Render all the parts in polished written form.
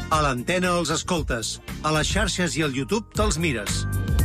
A l'antena els escoltes, a les xarxes i al YouTube te'ls mires.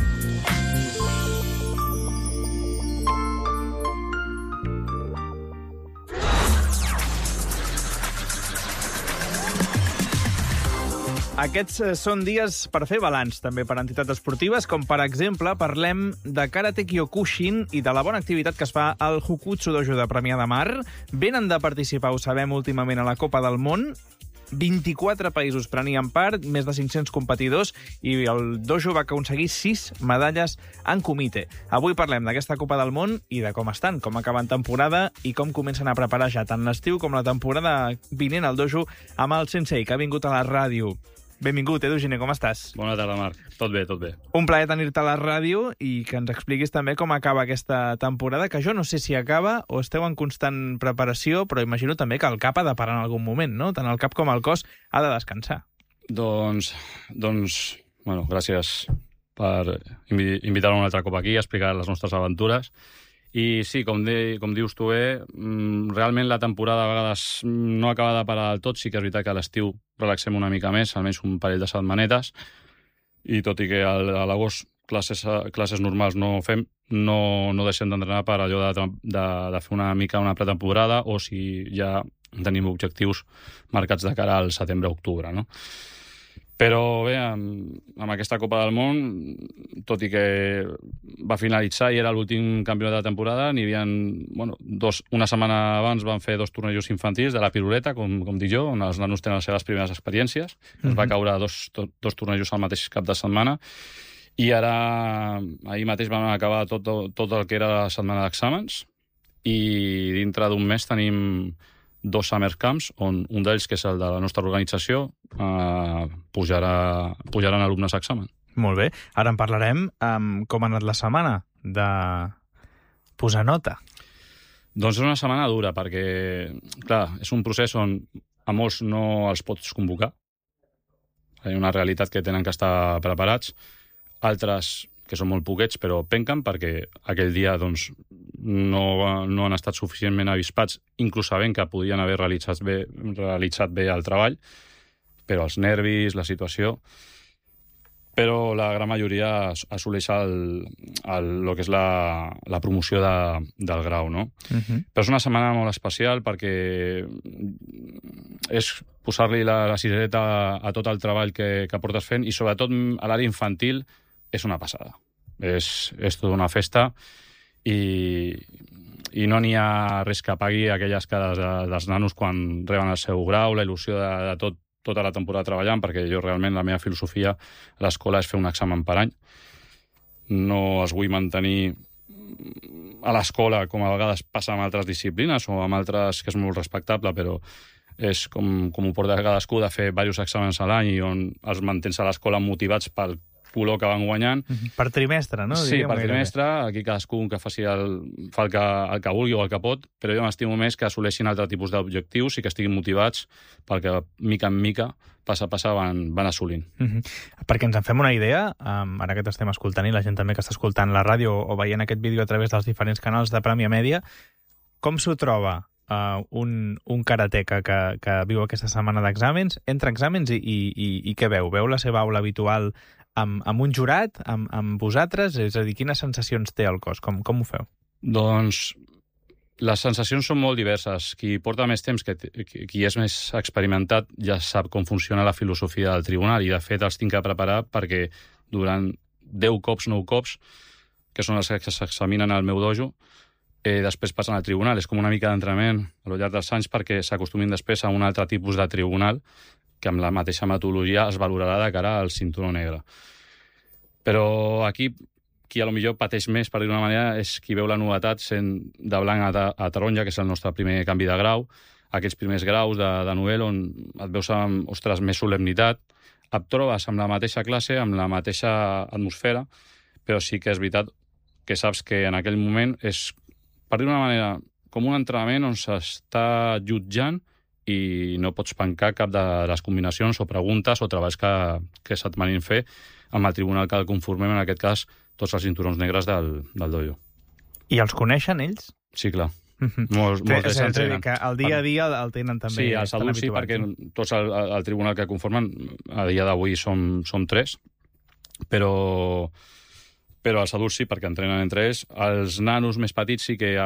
Aquests són dies per fer balanç, també per entitats esportives, com per exemple parlem de Karate Kyokushin i de la bona activitat que es fa al Hokkutsu Dojo de Premià de Mar. Venen de participar, ho sabem, últimament a la Copa del Món. 24 països prenien part, més de 500 competidors, i el dojo va aconseguir 6 medalles en comitè. Avui parlem d'aquesta Copa del Món i de com estan, com acaben temporada i com comencen a preparar ja tant l'estiu com la temporada vinent al dojo amb el sensei, que ha vingut a la ràdio. Benvingut, Edu Giner, com estàs? Bona tarda, Marc. Tot bé, tot bé. Un plaer tenir-te a la ràdio i que ens expliquis també com acaba aquesta temporada, que jo no sé si acaba o esteu en constant preparació, però imagino també que el cap ha de parar en algun moment, no? Tant el cap com el cos ha de descansar. Doncs bueno, gràcies per invitar-me un altre cop aquí a explicar les nostres aventures. I sí, com dius tu bé, realment la temporada a vegades no acaba de parar del tot. Sí que és veritat que a l'estiu relaxem una mica més, almenys un parell de setmanetes, i tot i que a l'agost classes normals no fem, no deixem d'entrenar per allò de fer una mica una pretemporada, o si ja tenim objectius marcats de cara al setembre-octubre, no? Però bé, amb aquesta Copa del Món, tot i que va finalitzar i era l'últim campionat de temporada, n'hi havia, una setmana abans van fer 2 tornejos infantils de la piruleta, com dic jo, on els nanos tenen les seves primeres experiències. Es va caure dos tornejos al mateix cap de setmana, i ara, ahir mateix vam acabar tot el que era la setmana d'exàmens, i dintre d'un mes tenim 2 summer camps, on un d'ells, que és el de la nostra organització, pujaran alumnes a examen. Molt bé. Ara en parlarem. Com ha anat la setmana de posar nota? Doncs és una setmana dura, perquè, clar, és un procés on a molts no els pots convocar. Hi ha una realitat que tenen que estar preparats. Altres, que són molt poquets, però penquen perquè aquell dia no han estat suficientment avispats, inclús sabent que podien haver realitzat bé el treball, però els nervis, la situació... Però la gran majoria assoleix el que és la promoció del grau, no? Però és una setmana molt especial perquè és posar-li la cirereta a tot el treball que portes fent, i sobretot a l'àrea infantil és una passada. És tota una festa, i no n'hi ha res que pagui aquelles cares dels nanos quan reben el seu grau, la il·lusió de tota la temporada treballant, perquè jo realment la meva filosofia a l'escola és fer un examen per any. No es vull mantenir a l'escola com a vegades passa amb altres disciplines o amb altres, que és molt respectable, però és com ho porta cadascú, de fer diversos exàmens a l'any, i on els mantens a l'escola motivats pel color que van guanyant. Per trimestre, no? Sí, per trimestre. Aquí cadascú que fa el que vulgui o el que pot, però jo m'estimo més que assoleixin altre tipus d'objectius i que estiguin motivats perquè mica en mica, passa a passa, van assolint. Perquè ens en fem una idea, ara que t'estem escoltant i la gent també que està escoltant la ràdio o veient aquest vídeo a través dels diferents canals de Premià Mèdia, com s'ho troba un karateca que viu aquesta setmana d'exàmens, entre exàmens, i què veu? Veu la seva aula habitual amb un jurat, amb vosaltres? És a dir, quines sensacions té el cos? Com ho feu? Doncs les sensacions són molt diverses. Qui porta més temps, qui és més experimentat, ja sap com funciona la filosofia del tribunal, i de fet els tinc que preparar perquè durant 10 cops, 9 cops, que són els que s'examinen al meu dojo, després passen al tribunal. És com una mica d'entrenament al llarg dels anys perquè s'acostumin després a un altre tipus de tribunal que amb la mateixa metodologia es valorarà de cara al cinturó negre. Però aquí, qui a lo millor pateix més, per dir d'una manera, és qui veu la novetat sent de blanc a taronja, que és el nostre primer canvi de grau, aquests primers graus de novel, on et veus amb, més solemnitat, et trobes amb la mateixa classe, amb la mateixa atmosfera, però sí que és veritat que saps que en aquell moment és, per dir d'una manera, com un entrenament on s'està jutjant i no pots pencar cap de les combinacions o preguntes o treballs que se't manin fer amb el tribunal que el conformem, en aquest cas, tots els cinturons negres del dojo. I els coneixen, ells? Sí, clar. Molts s'entrenen. Que el dia a dia el tenen també. Sí, els adults sí, perquè tots el tribunal que conformen a dia d'avui som 3, però els adults sí, perquè entrenen entre ells. Els nanos més petits sí que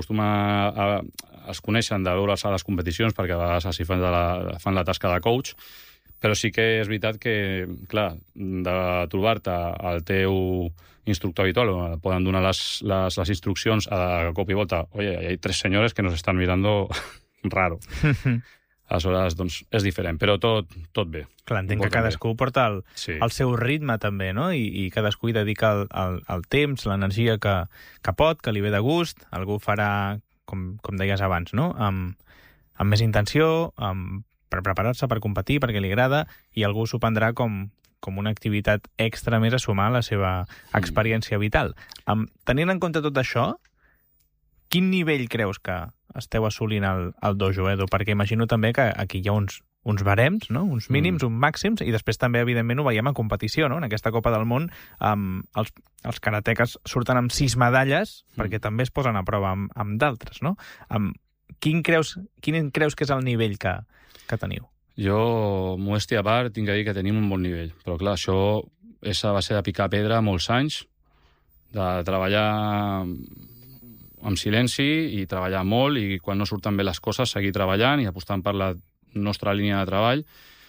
es coneixen de veure's a les competicions, perquè a vegades així fan la tasca de coach, però sí que és veritat que, clar, de trobar-te al teu instructor habitual, poden donar les instruccions a cop i volta. Oye, hay 3 señores que nos están mirando raro. Aleshores, doncs, és diferent, però tot bé. Clar, entenc que cadascú porta el seu ritme també, no? I cadascú hi dedica el temps, l'energia que pot, que li ve de gust. Algú farà, com deies abans, no? Amb més intenció, per preparar-se, per competir, perquè li agrada, i algú s'ho prendrà com una activitat extra més a sumar a la seva experiència vital. Tenint en compte tot això, quin nivell creus que esteu assolint al dojo, Edu? Perquè imagino també que aquí hi ha uns barems, no? Uns mínims, uns màxims, i després també, evidentment, ho veiem en competició, no? En aquesta Copa del Món, els karateques surten amb 6 medalles, perquè també es posen a prova amb d'altres, no? Quin creus que és el nivell que teniu? Jo, modèstia a part, tinc que dir que tenim un bon nivell. Però, clar, això és a base de picar pedra molts anys, de treballar amb silenci i treballar molt, i quan no surten bé les coses seguir treballant i apostant per la nostra línia de treball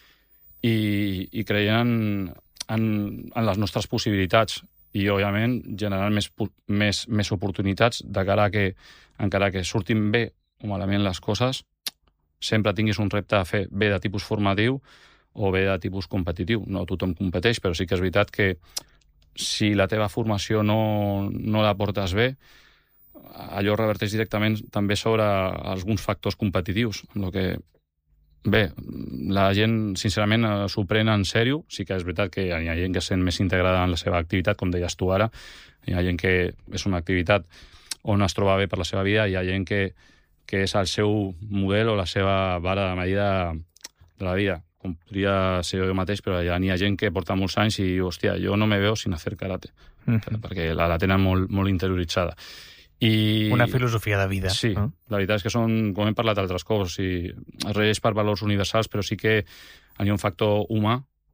i creient en les nostres possibilitats i, òbviament, generant més oportunitats de cara a que, encara que surtin bé o malament les coses, sempre tinguis un repte a fer bé de tipus formatiu o bé de tipus competitiu. No tothom competeix, però sí que és veritat que si la teva formació no la portes bé, allò reverteix directament també sobre alguns factors competitius, amb el que, bé, la gent, sincerament, s'ho pren en sèrio. Sí que és veritat que hi ha gent que es sent més integrada en la seva activitat, com deies tu ara. Hi ha gent que és una activitat on es troba bé per la seva vida, i hi ha gent que és el seu model o la seva vara de medida de la vida. Com podria ser jo mateix, però n'hi ha gent que porta molts anys i diu, hòstia, jo no me veo sin hacer karate, perquè la tenen molt interioritzada. Una filosofia de vida. Sí, la veritat és que com hem parlat altres cops, es regeix per valors universals, però sí que hi ha un factor humà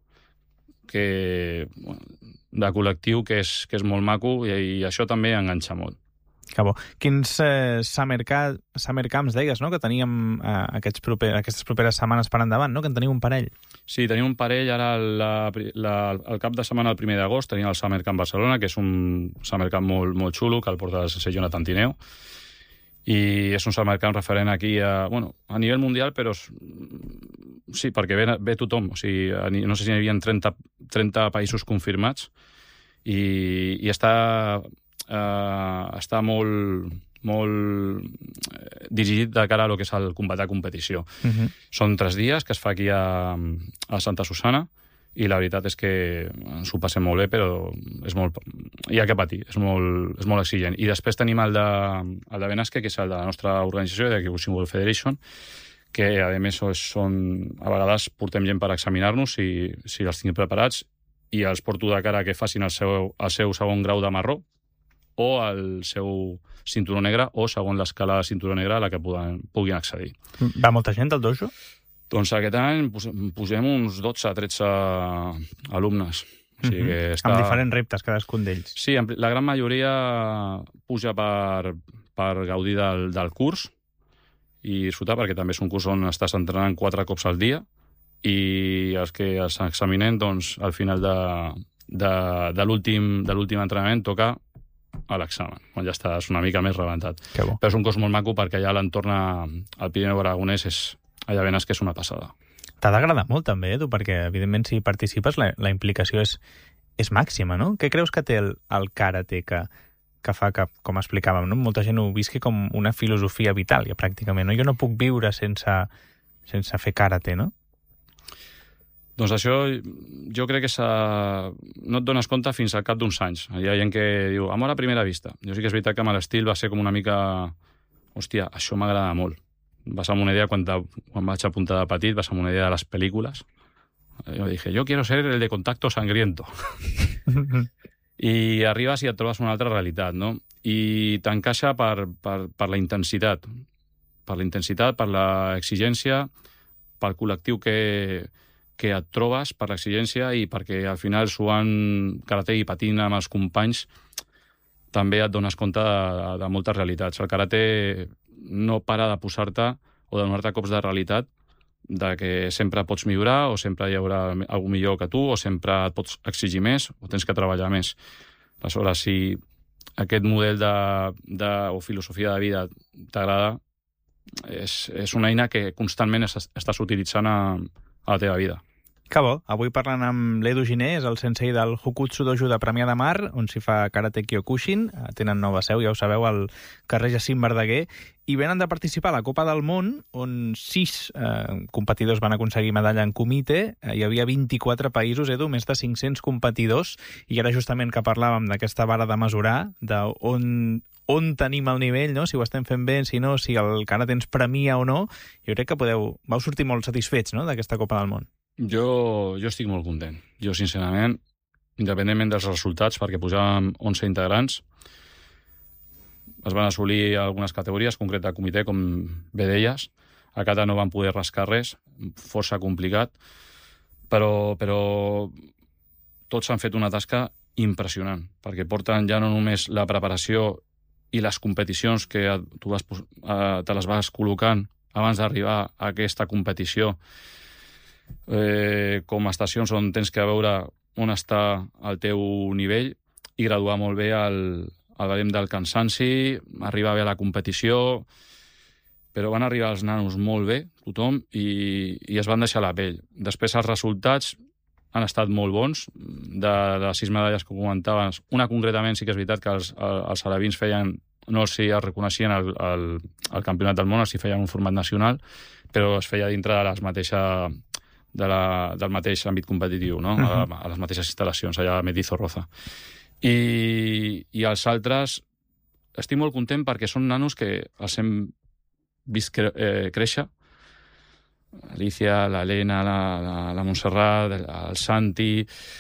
de col·lectiu que és molt maco, i això també enganxa molt. Que bo. Quins summer camps deies, no?, que teníem aquestes properes setmanes per endavant, no?, que en teniu un parell. Sí, tenim un parell. Ara el cap de setmana, el 1 d'agost, tenim el Summer Camp Barcelona, que és un Summer Camp molt xulo, que el porta el sense Jonathan Tineo, i és un Summer Camp referent aquí a nivell mundial, però sí, perquè ve tothom. O sigui, no sé si hi havia 30 països confirmats, i està molt dirigit de cara a lo que és el combat de competició. Són 3 dies que es fa aquí a Santa Susana, i la veritat és que ens ho passem molt bé, però hi ha que patir, és molt exigent. I després tenim el de Benasque, que és el de la nostra organització, de Kyokushin World Federation, que a més a vegades portem gent per examinar-nos si els tinguem preparats, i els porto de cara que facin el seu segon grau de marró, o el seu cinturó negre, o segons l'escala de cinturó negre a la que puguin accedir. Va molta gent al dojo? Doncs aquest any posem uns 12-13 alumnes. O sigui que amb diferents reptes, cadascun d'ells. Sí, la gran majoria puja per gaudir del curs i disfrutar, perquè també és un curs on estàs entrenant 4 cops al dia, i els que s'examinen, doncs, al final de l'últim entrenament toca a l'examen, quan ja estàs una mica més rebentat. Però és un cos molt maco, perquè allà l'entorn al Pirineu aragonès allà venes que és una passada. T'ha d'agradar molt també, Edu, perquè evidentment si participes la implicació és màxima, no? Què creus que té el karate que fa que, com explicàvem, no? Molta gent ho visqui com una filosofia vital, ja pràcticament, no? Jo no puc viure sense fer karate, no? Doncs això jo crec que no et dones compte fins al cap d'uns anys. Hi ha gent que diu, amor a primera vista. Jo sí que és veritat que amb l'estil va ser com una mica... Hòstia, això m'agrada molt. Vas amb una idea, quan vaig apuntar de petit, vas amb una idea de les pel·lícules. Jo dije, yo quiero ser el de Contacto Sangriento. I arribes i et trobes una altra realitat, no? i t'encaixa per la intensitat. Per l'exigència, pel col·lectiu que et trobes, per l'exigència i perquè al final suant karate i patint amb els companys també et dones compte de moltes realitats. El karate no para de posar-te o de donar-te cops de realitat de que sempre pots millorar o sempre hi haurà algú millor que tu o sempre et pots exigir més o tens que treballar més. Aleshores, si aquest model o filosofia de vida t'agrada, és una eina que constantment estàs utilitzant a la teva vida. Que bo. Avui parlant amb l'Edu Giner, és el sensei del Hokutsu Dojo de Premià de Mar, on s'hi fa Karate Kyokushin. Tenen nova seu, ja ho sabeu, al carrer Jacint Verdaguer. I venen de participar a la Copa del Món, on 6 competidors van aconseguir medalla en comitè. Hi havia 24 països, Edu, més de 500 competidors. I ara justament que parlàvem d'aquesta vara de mesurar, on tenim el nivell, no? Si ho estem fent bé, si no, si el karate ens premia o no, jo crec que vau sortir molt satisfets, no?, d'aquesta Copa del Món. Jo estic molt content. Jo, sincerament, independentment dels resultats, perquè posàvem 11 integrants, es van assolir algunes categories, concret de comitè, com bé deies. A Cata no van poder rascar res, força complicat, però tots han fet una tasca impressionant, perquè porten ja no només la preparació i les competicions que tu te les vas col·locant abans d'arribar a aquesta competició, com a estacions on tens que veure on està el teu nivell i graduar molt bé el barem del cansanci, arribar bé a la competició, però van arribar els nanos molt bé, tothom, i es van deixar la pell. Després els resultats han estat molt bons. De les 6 medalles que comentaves, una concretament sí que és veritat que els alevins no els reconeixien al campionat del món, els feien un format nacional, però es feia dintre de del mateix àmbit competitiu, no? A les mateixes instal·lacions, allà a Mendizorroza. I els altres, estic molt content perquè són nanos que els hem vist créixer. Alicia, l'Helena, la Montserrat, el Santi,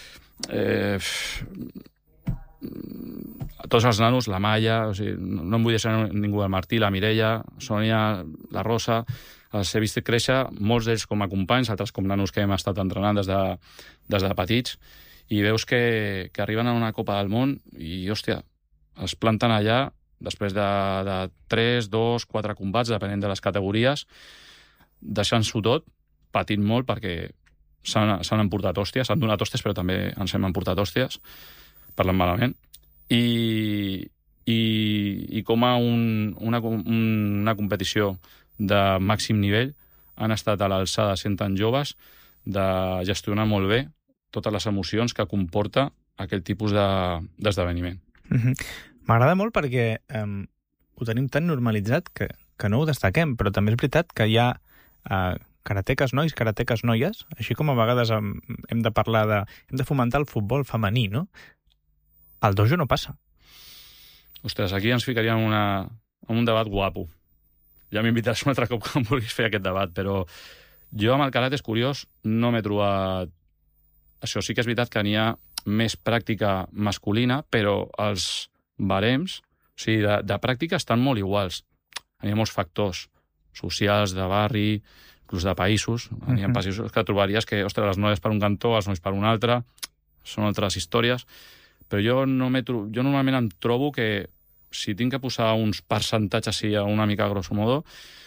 tots els nanos, la Maia, o sigui, no em vull deixar ningú, el Martí, la Mireia, Sònia, la Rosa, els he vist créixer, molts d'ells com a companys, altres com nanos que hem estat entrenant des de petits, i veus que arriben a una Copa del Món i, hòstia, els planten allà després de 3, 2, 4 combats, depenent de les categories, deixant-s'ho tot, patint molt perquè s'han emportat hòsties, s'han donat hòsties, però també ens hem emportat hòsties, parlant malament, i com a una competició de màxim nivell han estat a l'alçada, sent tan joves, de gestionar molt bé totes les emocions que comporta aquell tipus d'esdeveniment. M'agrada molt perquè ho tenim tan normalitzat que no ho destaquem, però també és veritat que hi ha karateques nois, karateques noies, així com a vegades hem de fomentar el futbol femení, no? Al dojo no passa. Ostres, aquí ens ficaríem en un debat guapo. Ja m'invitaràs un altre cop quan vulguis fer aquest debat, però jo amb el karate és curiós, no m'he trobat... Això sí que és veritat que n'hi ha més pràctica masculina, però els barems, o sigui, de pràctica estan molt iguals. N'hi ha molts factors socials, de barri, inclús de països. N'hi ha països que trobaries que, ostres, les noies per un cantó, els nois per un altre, són altres històries, però jo normalment em trobo que si tinc que posar uns percentatges així una mica grosso modo,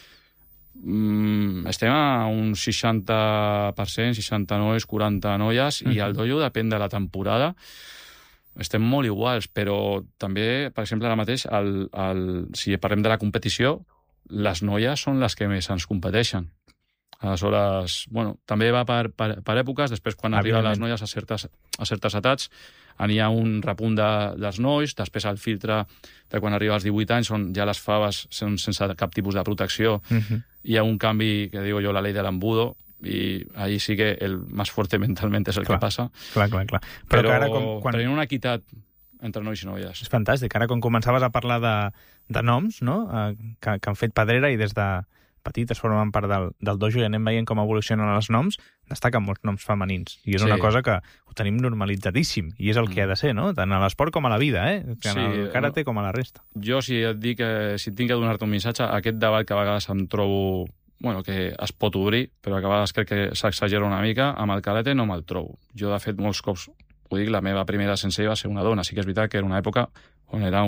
estem a un 60%, 60 nois, 40 noies, i el dojo depèn de la temporada. Estem molt iguals, però també, per exemple, ara mateix, si parlem de la competició, les noies són les que més ens competeixen. Aleshores, bueno, també va per èpoques, després quan arriben les noies a certes edats, hi ha un repunt dels nois, després el filtre de quan arriba als 18 anys, on ja les faves són sense cap tipus de protecció, hi ha un canvi, que digo jo, la ley del embudo, i ahí sí que el más fuerte mentalmente és el que passa. Clar. Però ara, tenint una equitat entre nois i noies. És fantàstic. Ara, quan començaves a parlar de noms, no?, que han fet pedrera i des petites, formen part del dojo i anem veient com evolucionen els noms, destaquen molts noms femenins. I és una cosa que ho tenim normalitzadíssim, i és el que ha de ser, no? Tant a l'esport com a la vida, tant al karate com a la resta. Jo, si et dic, si tinc que donar-te un missatge, aquest debat que a vegades em trobo que es pot obrir, però que a vegades crec que s'exagera una mica, amb el karate no me'l trobo. Jo, de fet, molts cops ho dic, la meva primera sensei va ser una dona. Sí que és veritat que era una època on era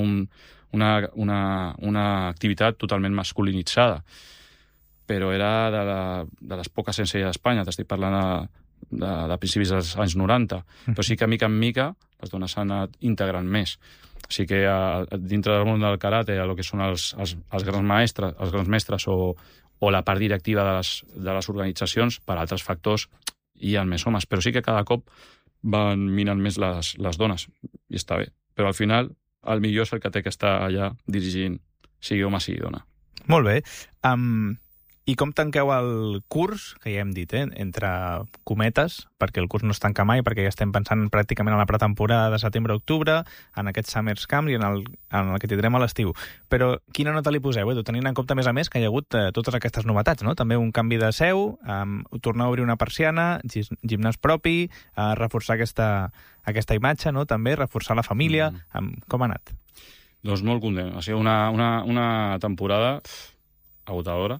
una activitat totalment masculinitzada, però era de les poques sensei d'Espanya, t'estic parlant de principis dels anys 90, però sí que mica en mica les dones s'han anat integrant més. Sí que dintre del món del karate, el que són els grans mestres o la part directiva de les organitzacions, per altres factors hi ha més homes, però sí que cada cop van minant més les dones, i està bé. Però al final, el millor és el que té que estar allà dirigint, sigui home, sigui dona. Molt bé. I com tanqueu el curs, que ja hem dit, entre cometes, perquè el curs no es tanca mai, perquè ja estem pensant pràcticament en la pretemporada de setembre-octubre, en aquest Summers Camp i en el que tindrem a l'estiu. Però quina nota li poseu, tenint en compte, a més, que hi ha hagut totes aquestes novetats, no? També un canvi de seu, tornar a obrir una persiana, gimnàs propi, reforçar aquesta imatge, no? També reforçar la família. Com ha anat? Doncs molt content. Ha sigut una temporada agotadora,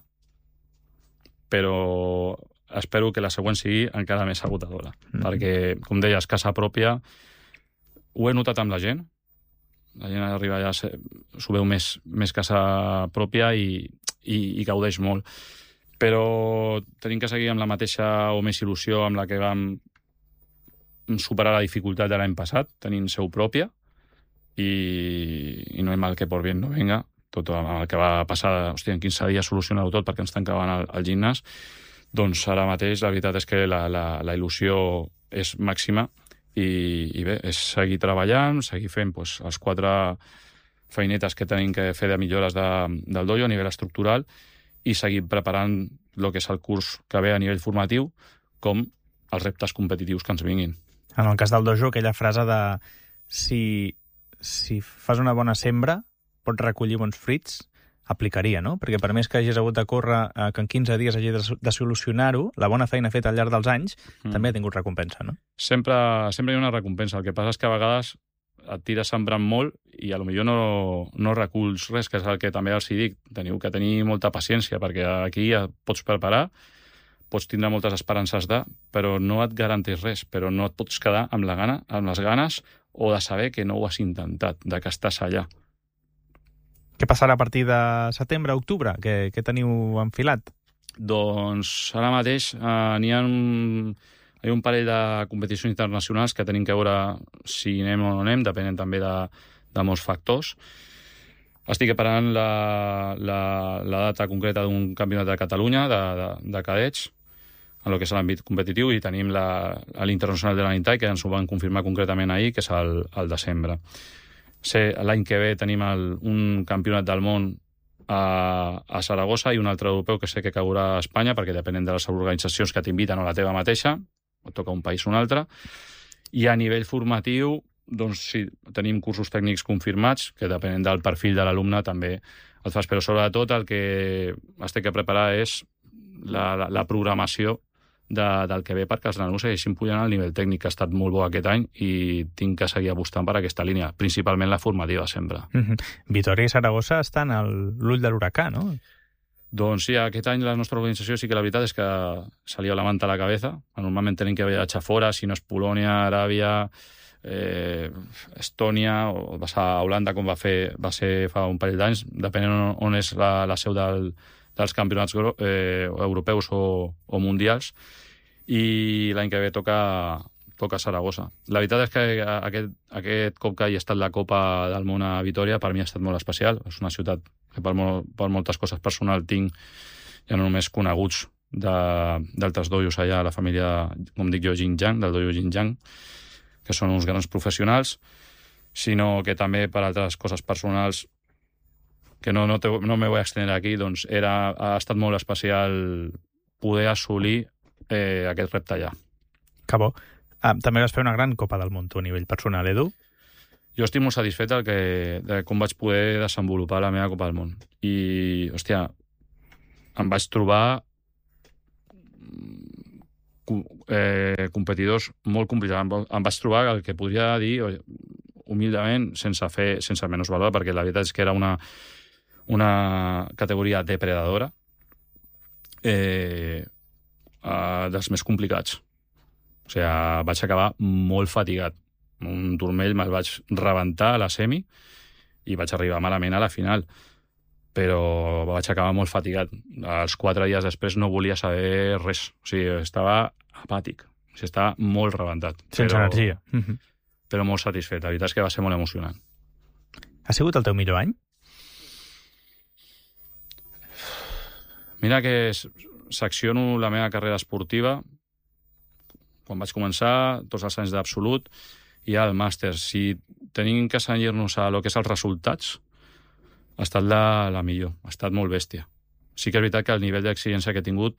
però espero que la següent sigui encara més agotadora. Perquè, com deies, casa pròpia, ho he notat amb la gent. La gent arriba allà, s'ho veu més casa pròpia i gaudeix molt. Però tenim que seguir amb la mateixa o més il·lusió amb la que vam superar la dificultat de l'any passat, tenint seu pròpia, i no hi mal que por bien no venga. Tot el que va passar, en 15 dies solucionar-ho tot perquè ens tancaven al gimnàs, doncs ara mateix la veritat és que la il·lusió és màxima i bé, és seguir treballant, seguir fent les 4 feinetes que tenim que fer de millores del dojo a nivell estructural i seguir preparant el que és el curs que ve a nivell formatiu com els reptes competitius que ens vinguin. En el cas del dojo, aquella frase de si fas una bona sembra pots recollir bons fruits, aplicaria, no? Perquè per més que hagis hagut de córrer, que en 15 dies hagis de solucionar-ho, la bona feina feta al llarg dels anys també ha tingut recompensa, no? Sempre hi ha una recompensa. El que passa és que a vegades et tires sembrant molt i potser no reculls res, que és el que també els dic. Teniu que tenir molta paciència, perquè aquí ja pots preparar, pots tindre moltes esperances però no et garanteix res, però no et pots quedar amb les ganes o de saber que no ho has intentat, que estàs allà. Què passarà a partir de setembre, octubre? Què teniu enfilat? Doncs ara mateix hi ha un parell de competicions internacionals que tenim que veure si anem o no anem, depenent també de molts factors. Estic esperant la data concreta d'un campionat de Catalunya, de cadets, en el que és l'àmbit competitiu, i tenim l'internacional de l'Anitai, que ens ho van confirmar concretament ahir, que és el desembre. L'any que ve tenim un campionat del món a Saragossa i un altre europeu que sé que caurà a Espanya, perquè depenent de les organitzacions que t'inviten o la teva mateixa, et toca un país o un altre. I a nivell formatiu, doncs sí, tenim cursos tècnics confirmats, que depenent del perfil de l'alumne també el fas, però sobretot el que has de preparar és la programació del que ve perquè els nanos segueixin pujant al nivell tècnic, que ha estat molt bo aquest any i tinc que seguir apostant per aquesta línia, principalment la formativa sempre. Vitòria i Saragossa estan a l'ull de l'huracà, no? Doncs sí, aquest any la nostra organització sí que la veritat és que salió la manta a la cabeza. Normalment tenim que viatjar fora, si no és Polònia, Aràbia, Estònia, o vas a Holanda, com va ser fa un parell d'anys, depenent on és la seu dels campionats europeus o mundials, i l'any que ve toca Saragossa. La veritat és que aquest cop que hi ha estat la Copa del Món a Vitòria per mi ha estat molt especial. És una ciutat que per moltes coses personals tinc ja no només coneguts d'altres dojos allà, la família, com dic jo, Jinjiang, del dojo Jinjiang, que són uns grans professionals, sinó que també per altres coses personals que no me voy a extendre aquí, doncs ha estat molt especial poder assolir aquest repte allà. Que bo. També vas fer una gran Copa del Món, tu, a nivell personal, Edu? Jo estic molt satisfet de com vaig poder desenvolupar la meva Copa del Món. I, hòstia, em vaig trobar competidors molt complicats. Em vaig trobar el que podria dir humilment, sense menysvalor, perquè la veritat és que era una categoria depredadora dels més complicats. O sigui, vaig acabar molt fatigat. Un turmell me'l vaig rebentar a la semi i vaig arribar malament a la final. Però vaig acabar molt fatigat. Els 4 dies després no volia saber res. O sigui, estava apàtic. O sigui, estava molt rebentat. Sense energia. Però molt satisfet. La veritat és que va ser molt emocionant. Ha sigut el teu millor any? Mira que secciono la meva carrera esportiva quan vaig començar, tots els anys d'absolut, i al màster. Si tenim que cenyir-nos a lo que és els resultats, ha estat la millor, ha estat molt bèstia. Sí que és veritat que el nivell d'exigència que he tingut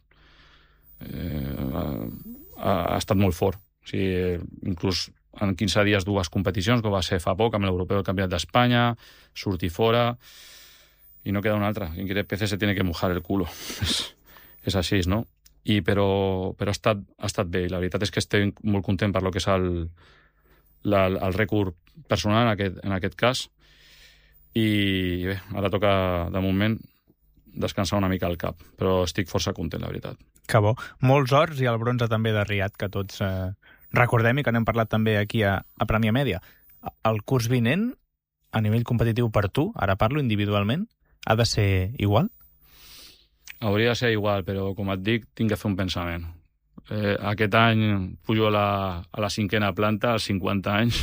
ha estat molt fort. O sigui, inclús en 15 dies 2 competicions, com va ser fa poc, amb l'Europeu del Campionat d'Espanya, sortir fora, i no queda una altra. En que PC se tiene que mojar el culo. És així, no? Però ha estat bé. La veritat és que estic molt content per lo que és el rècord personal en aquest cas. I bé, ara toca, de moment, descansar una mica el cap. Però estic força content, la veritat. Que bo. Molts ors i el bronze també de Riad, que tots recordem i que n'hem parlat també aquí a Premià Mèdia. El curs vinent, a nivell competitiu per tu, ara parlo individualment, ha de ser igual? Hauria de ser igual, però com et dic, tinc que fer un pensament. Aquest any pujo a la 5ª planta, als 50 anys,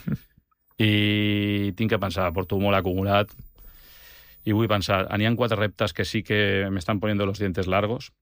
i tinc que pensar, porto molt acumulat, i vull pensar, n'hi ha 4 reptes que sí que m'estan poniendo los dientes largos,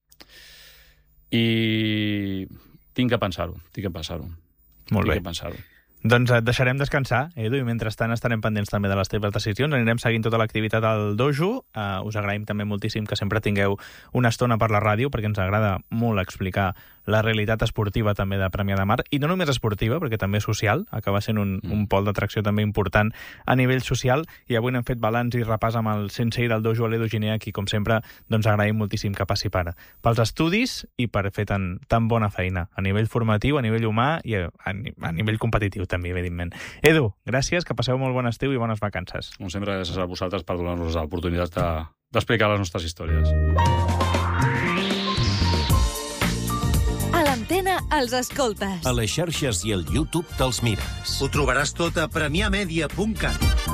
i tinc que pensar-ho, Molt bé. Doncs et deixarem descansar, Edu, i mentrestant estarem pendents també de les teves decisions. Anirem seguint tota l'activitat al dojo. Us agraïm també moltíssim que sempre tingueu una estona per la ràdio, perquè ens agrada molt explicar la realitat esportiva també de Premià de Mar, i no només esportiva, perquè també social, acaba sent un pol d'atracció també important a nivell social, i avui n'hem fet balanç i repàs amb el sensei del dojo, l'Edu Giner, qui, com sempre, doncs agraïm moltíssim que passi pels estudis i per fer tan bona feina, a nivell formatiu, a nivell humà i a nivell competitiu també, evidentment. Edu, gràcies, que passeu molt bon estiu i bones vacances. Com sempre, gràcies a vosaltres per donar-nos l'oportunitat d'explicar les nostres històries. A l'antena els escoltes. A les xarxes i al YouTube te'ls mires. Ho trobaràs tot a premiamedia.cat.